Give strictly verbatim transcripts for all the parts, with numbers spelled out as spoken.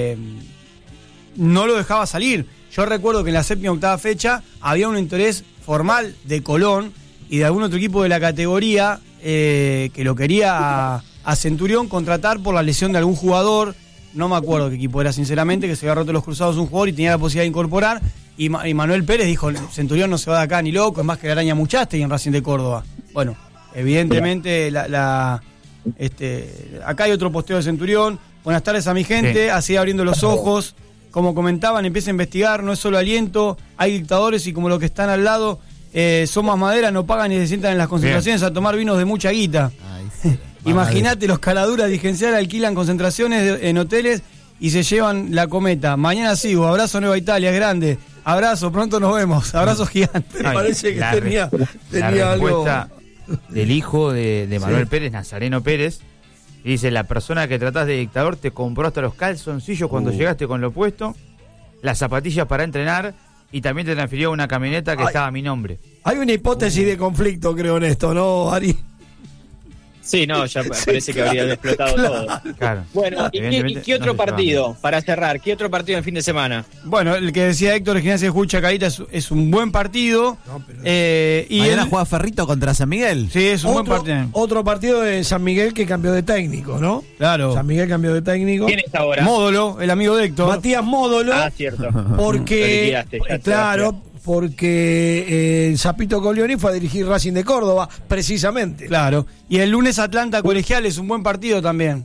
eh, no lo dejaba salir. Yo recuerdo que en la séptima octava fecha había un interés formal de Colón y de algún otro equipo de la categoría eh, que lo quería a, a Centurión contratar por la lesión de algún jugador. No me acuerdo qué equipo era, sinceramente, que se había roto los cruzados un jugador y tenía la posibilidad de incorporar. Y, Ma- y Manuel Pérez dijo, Centurión no se va de acá ni loco, es más que la araña Muchaste y en Racing de Córdoba. Bueno, evidentemente la, la este acá hay otro posteo de Centurión. Buenas tardes a mi gente, sí. Así abriendo los ojos. Como comentaban, empieza a investigar, no es solo aliento, hay dictadores y como los que están al lado eh, son más madera, no pagan y se sientan en las concentraciones Bien. A tomar vinos de mucha guita. Imagínate, los caladuras dirigenciales alquilan concentraciones de, en hoteles y se llevan la cometa. Mañana sigo, abrazo Nueva Italia, es grande. Abrazo, pronto nos vemos. Abrazos gigantes. Me parece que tenía, tenía la algo. Del hijo de, de Manuel Sí. Pérez, Nazareno Pérez, dice: la persona que tratás de dictador te compró hasta los calzoncillos cuando Uh. llegaste con lo puesto, las zapatillas para entrenar y también te transfirió una camioneta que Ay. estaba a mi nombre. Hay una hipótesis de conflicto, creo, en esto, ¿no, Ari? Sí, no, ya Sí, parece que habría claro, explotado claro. todo. Claro. Bueno, ¿y qué, y qué otro no se partido? Para cerrar, ¿qué otro partido en fin de semana? Bueno, el que decía Héctor de Gimnasia de Jujuy Chacarita es, es un buen partido. No, pero- eh, y Mañana el- juega Ferrito contra San Miguel. Sí, es un buen Otro, partido. otro partido de San Miguel que cambió de técnico, ¿no? Claro. San Miguel cambió de técnico. ¿Quién es ahora? Módolo, el amigo de Héctor. Matías Módolo, Ah, cierto. Lo porque, liquidaste, ya eh, te claro, vas porque eh, el Zapito Coglioni fue a dirigir Racing de Córdoba, precisamente. Claro. Y el lunes Atlanta Colegial es un buen partido también.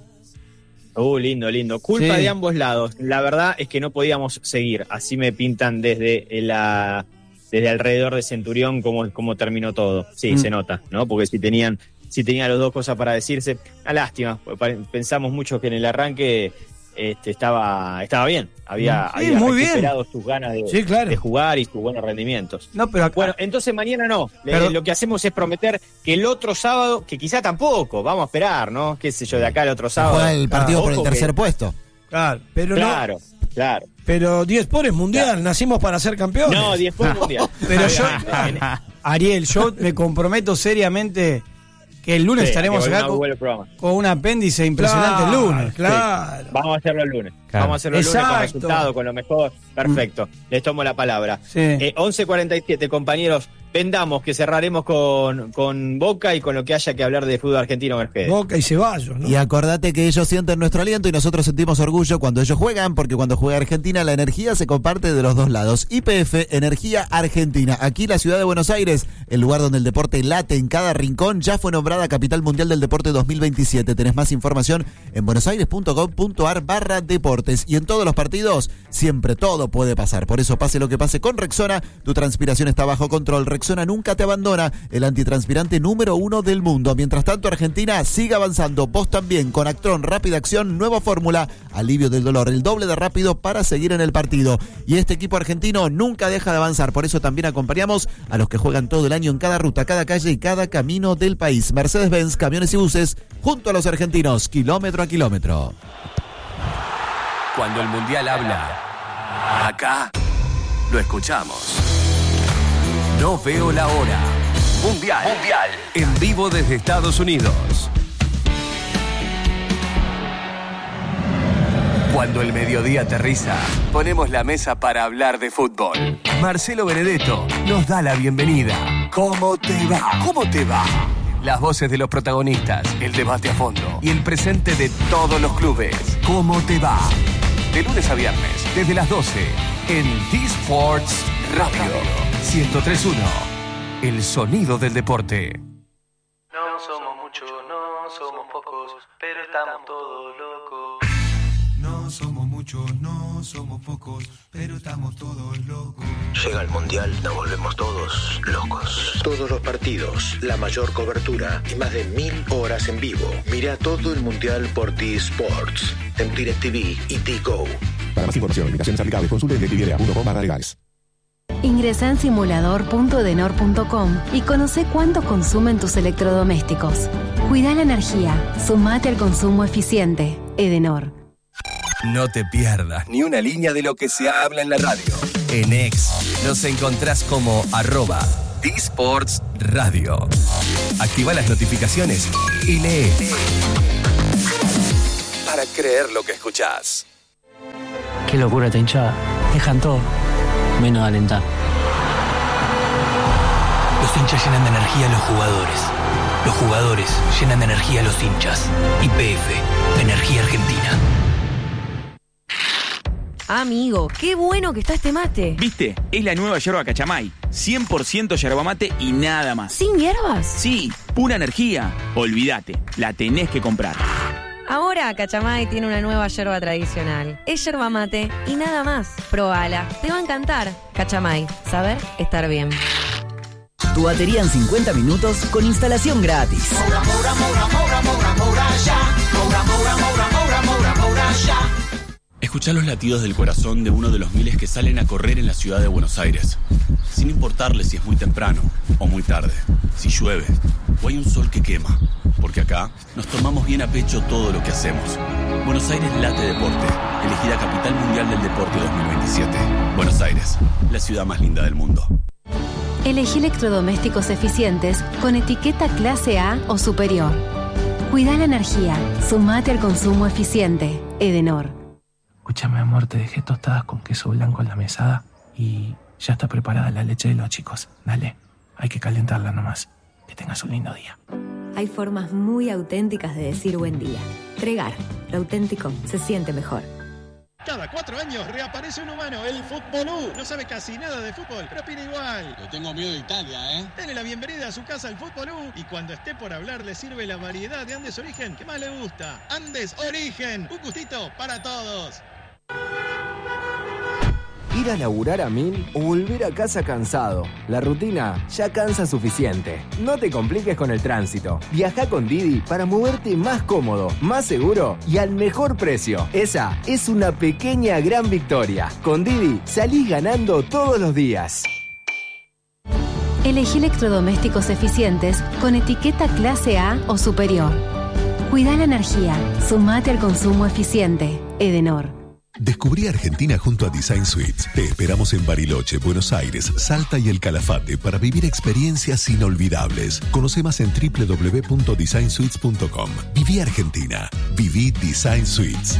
Uh, lindo, lindo. Culpa Sí. de ambos lados. La verdad es que no podíamos seguir. Así me pintan desde la desde alrededor de Centurión cómo, cómo terminó todo. Sí, Mm. se nota, ¿no? Porque si tenían si tenían las dos cosas para decirse, una lástima. Pensamos mucho que en el arranque este, estaba estaba bien. Había, Sí, había muy bien. recuperado sus ganas de, Sí, claro. de jugar y sus buenos rendimientos. No, pero acá, Bueno, entonces mañana no. Le- Pero- lo que hacemos es prometer que el otro sábado, que quizá tampoco, vamos a esperar, ¿no? Qué sé yo, de acá al otro sábado. Juega el partido por el Ojo que- tercer puesto. Claro, pero Claro, claro. no. Pero diez por es mundial, nacimos para ser campeones. No, diez por mundial. pero yo, En- Ariel, yo me comprometo seriamente que el lunes Sí, estaremos que acá volvamos a con, volver al programa. con un apéndice impresionante Claro, el lunes. Claro. Vamos a hacerlo el lunes. Claro. Vamos a hacerlo el lunes con Exacto. resultado, con lo mejor. Perfecto. Les tomo la palabra. Sí. Eh, once cuarenta y siete, compañeros. Vendamos que cerraremos con, con Boca y con lo que haya que hablar de fútbol argentino, Mercedes. Boca y Ceballos, ¿no? Y acordate que ellos sienten nuestro aliento y nosotros sentimos orgullo cuando ellos juegan, porque cuando juega Argentina la energía se comparte de los dos lados. Y P F, Energía Argentina. Aquí la ciudad de Buenos Aires, el lugar donde el deporte late en cada rincón, ya fue nombrada Capital Mundial del Deporte dos mil veintisiete. Tenés más información en buenosaires.gov.ar barra deportes. Y en todos los partidos, siempre todo puede pasar. Por eso, pase lo que pase con Rexona, tu transpiración está bajo control. Rexona nunca te abandona, el antitranspirante número uno del mundo. Mientras tanto, Argentina sigue avanzando. Vos también, con Actron Rápida Acción, nueva fórmula, alivio del dolor, el doble de rápido para seguir en el partido. Y este equipo argentino nunca deja de avanzar. Por eso también acompañamos a los que juegan todo el año en cada ruta, cada calle y cada camino del país. Mercedes-Benz, camiones y buses, junto a los argentinos, kilómetro a kilómetro. Cuando el Mundial habla, acá lo escuchamos. No veo la hora. Mundial. Mundial. En vivo desde Estados Unidos. Cuando el mediodía aterriza, ponemos la mesa para hablar de fútbol. Marcelo Benedetto nos da la bienvenida. ¿Cómo te va? ¿Cómo te va? Las voces de los protagonistas, el debate a fondo y el presente de todos los clubes. ¿Cómo te va? De lunes a viernes, desde las doce, en T-Sports Radio ciento tres punto uno. El sonido del deporte. No somos muchos, no somos pocos, pero estamos todos locos. No somos muchos, no somos pocos, pero estamos todos locos. Llega el Mundial, nos volvemos todos locos. Todos los partidos, la mayor cobertura y más de mil horas en vivo. Mira todo el Mundial por T-Sports, en DirecTV y T-Go. Para más información, limitaciones aplicables, consulte en directv punto com barra legales. Ingresa en simulador punto edenor punto com y conoce cuánto consumen tus electrodomésticos. Cuida la energía, sumate al consumo eficiente. Edenor. No te pierdas ni una línea de lo que se habla en la radio. En X nos encontrás como arroba T-Sports Radio. Activa las notificaciones y lee. Para creer lo que escuchás. Qué locura esta hinchada. Dejan todo, menos alentar. Los hinchas llenan de energía a los jugadores. Los jugadores llenan de energía a los hinchas. Y P F, Energía Argentina. Amigo, qué bueno que está este mate. ¿Viste? Es la nueva yerba Cachamay. cien por ciento yerba mate y nada más. ¿Sin hierbas? Sí, pura energía. Olvídate, la tenés que comprar. Ahora Cachamay tiene una nueva yerba tradicional. Es yerba mate y nada más. Probala, te va a encantar. Cachamay, saber estar bien. Tu batería en cincuenta minutos con instalación gratis. Moura, Moura, Moura, Moura, Moura, Moura, ya. Moura, Moura, Moura, Moura, Moura, Moura, ya. Escuchá los latidos del corazón de uno de los miles que salen a correr en la ciudad de Buenos Aires, sin importarle si es muy temprano o muy tarde, si llueve o hay un sol que quema, porque acá nos tomamos bien a pecho todo lo que hacemos. Buenos Aires Late Deporte, elegida Capital Mundial del Deporte dos mil veintisiete. Buenos Aires, la ciudad más linda del mundo. Elegí electrodomésticos eficientes con etiqueta clase A o superior. Cuida la energía, sumate al consumo eficiente. Edenor. Escúchame, amor, te dejé tostadas con queso blanco en la mesada y ya está preparada la leche de los chicos. Dale, hay que calentarla nomás. Que tengas un lindo día. Hay formas muy auténticas de decir buen día. Tregar, lo auténtico se siente mejor. Cada cuatro años reaparece un humano, el Futbolú. No sabe casi nada de fútbol, pero opina igual. Le tengo miedo de Italia, ¿eh? Dele la bienvenida a su casa al Futbolú y cuando esté por hablar le sirve la variedad de Andes Origen que más le gusta. Andes Origen, un gustito para todos. Ir a laburar a mil o volver a casa cansado. La rutina ya cansa suficiente. No te compliques con el tránsito. Viaja con Didi para moverte más cómodo, más seguro y al mejor precio. Esa es una pequeña gran victoria. Con Didi salís ganando todos los días. Elegí electrodomésticos eficientes con etiqueta clase A o superior. Cuida la energía, sumate al consumo eficiente. Edenor. Descubrí Argentina junto a Design Suites. Te esperamos en Bariloche, Buenos Aires, Salta y El Calafate para vivir experiencias inolvidables. Conoce más en doble u doble u doble u punto design suites punto com. Viví Argentina. Viví Design Suites.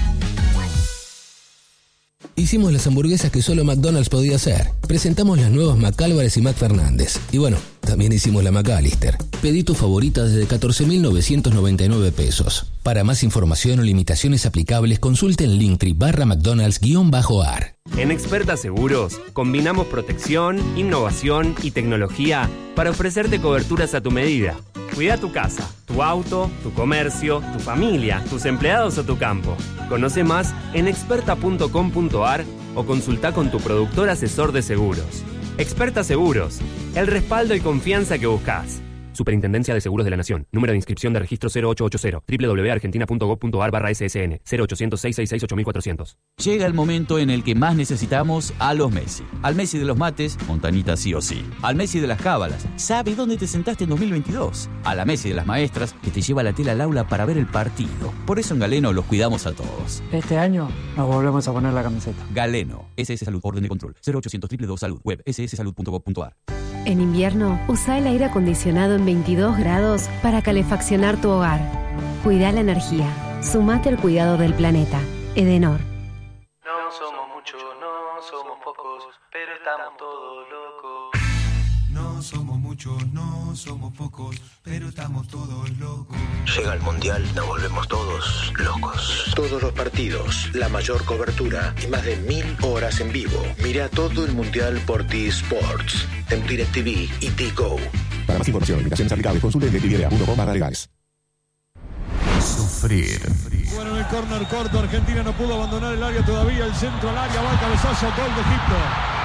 Hicimos las hamburguesas que solo McDonald's podía hacer. Presentamos las nuevas McAlvarez y McFernández. Y bueno, también hicimos la McAllister. Pedí tu favorita desde catorce mil novecientos noventa y nueve pesos. Para más información o limitaciones aplicables, consulten Linktree barra McDonald's guión bajo ar. En Experta Seguros, combinamos protección, innovación y tecnología para ofrecerte coberturas a tu medida. Cuida tu casa, tu auto, tu comercio, tu familia, tus empleados o tu campo. Conoce más en experta punto com punto ar o consulta con tu productor asesor de seguros. Experta Seguros, el respaldo y confianza que buscas. Superintendencia de Seguros de la Nación. Número de inscripción de registro cero ocho ocho cero. doble u doble u doble u punto argentina punto gov punto ar barra ese ese ene. cero ochocientos, seiscientos sesenta y seis, ocho mil cuatrocientos. Llega el momento en el que más necesitamos a los Messi. Al Messi de los mates, Montanita sí o sí. Al Messi de las cábalas, ¿sabe dónde te sentaste en dos mil veintidós? A la Messi de las maestras, que te lleva la tela al aula para ver el partido. Por eso en Galeno los cuidamos a todos. Este año nos volvemos a poner la camiseta. Galeno, ese ese Salud, orden de control. cero ochocientos, doble u doble u doble u Salud, web ese ese salud punto gov punto ar. En invierno, usa el aire acondicionado en veintidós grados para calefaccionar tu hogar. Cuida la energía. Sumate al cuidado del planeta. Edenor. No somos muchos, no somos pocos, pero estamos todos locos. No somos muchos, no somos pocos, pero estamos todos locos. Llega el Mundial, nos volvemos todos locos. Todos los partidos, la mayor cobertura y más de mil horas en vivo. Mira todo el Mundial por T-Sports, en DirecTV y T-Go. Para más información, limitaciones aplicables, consulte en directv punto com barra legales. Sufrir. Bueno, en el córner corto, Argentina no pudo abandonar el área todavía. El centro al área, va el cabezazo, gol de Egipto.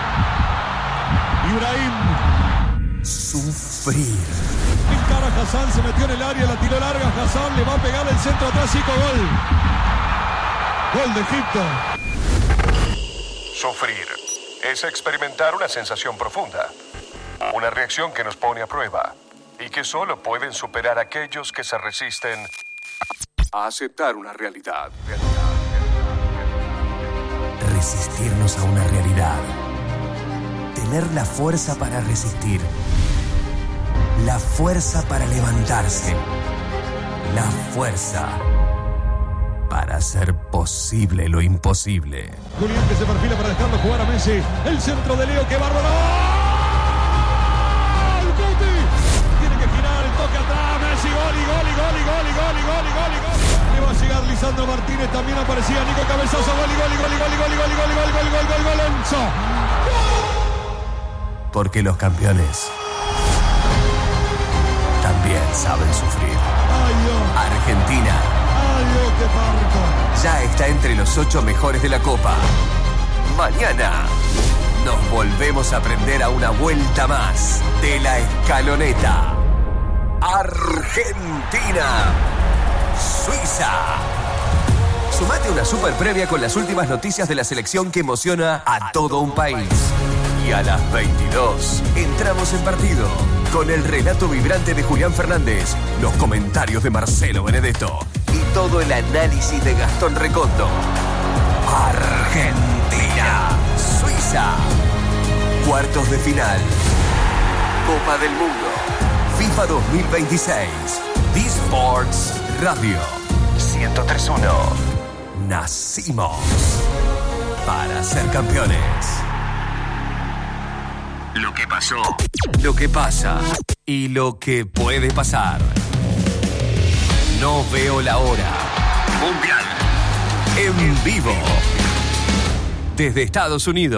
Ibrahim. Sufrir. Encara Hassan, se metió en el área, la tiró larga. Hassan le va a pegar el centro atrás y con gol. Gol de Egipto. Sufrir es experimentar una sensación profunda. Una reacción que nos pone a prueba y que solo pueden superar aquellos que se resisten a aceptar una realidad. Resistirnos a una realidad. Tener la fuerza para resistir. La fuerza para levantarse. La fuerza para ser posible. posible lo imposible. Julián que se perfila para dejarlo jugar a Messi. El centro de Leo, que bárbaro. ¡Gol! ¡Guti! Tiene que girar el toque atrás. Messi, gol y gol y gol y gol y gol y gol y gol y gol. Le va a llegar Lisandro Martínez. También aparecía Nico Cabezazo. Gol y gol y gol y gol y gol y gol y gol y gol y gol y gol y gol gol Enzo. Porque los campeones también saben sufrir. Ay, Dios. Argentina. Ay, Dios, qué parto. Ya está entre los ocho mejores de la Copa. Mañana nos volvemos a prender a una vuelta más de la escaloneta. Argentina. Suiza. Sumate a una super previa con las últimas noticias de la selección que emociona a todo un país. Y a las veintidós entramos en partido con el relato vibrante de Julián Fernández, los comentarios de Marcelo Benedetto y todo el análisis de Gastón Recondo. Argentina, Suiza, cuartos de final, Copa del Mundo, FIFA dos mil veintiséis, D-Sports Radio, ciento tres punto uno. Nacimos para ser campeones. Lo que pasó, lo que pasa y lo que puede pasar. No veo la hora. Mundial en vivo desde Estados Unidos.